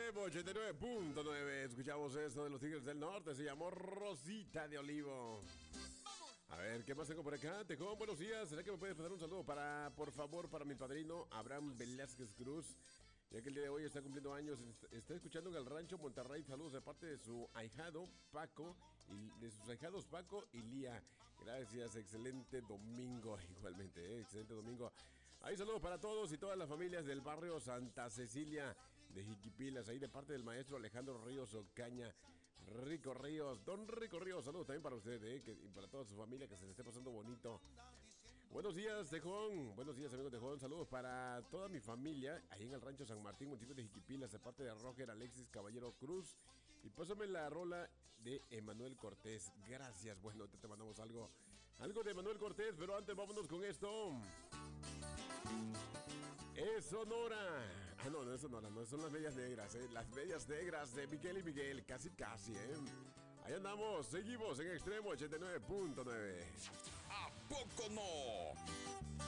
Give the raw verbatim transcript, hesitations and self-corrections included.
Extremo ochenta y nueve punto nueve. Escuchamos esto de los Tigres del Norte. Se llamó Rosita de Olivo. A ver, ¿qué más tengo por acá? Tejón, buenos días. ¿Será que me puedes pasar un saludo para, por favor, para mi padrino Abraham Velázquez Cruz? Ya que el día de hoy está cumpliendo años, está escuchando en el rancho Monterrey. Saludos de parte de su ahijado Paco y de sus ahijados Paco y Lía. Gracias, excelente domingo. Igualmente, ¿eh? Excelente domingo. Ahí saludos para todos y todas las familias del barrio Santa Cecilia de Jiquipilas, ahí de parte del maestro Alejandro Ríos Ocaña. Rico Ríos, don Rico Ríos, saludos también para usted, ¿eh? Que, y para toda su familia, que se le esté pasando bonito. Buenos días, Tejón. Buenos días, amigos Tejón. Saludos para toda mi familia, ahí en el rancho San Martín, municipio de Jiquipilas, de parte de Roger Alexis Caballero Cruz. Y pásame la rola de Emanuel Cortés. Gracias, bueno, te, te mandamos algo, algo de Emanuel Cortés, pero antes vámonos con esto. Es Sonora. Ah, no, no es Sonora, no son las medias negras, ¿eh? Las medias negras de Miguel y Miguel, casi, casi, ¿eh? Ahí andamos, seguimos en Extremo ochenta y nueve punto nueve. ¿A poco no?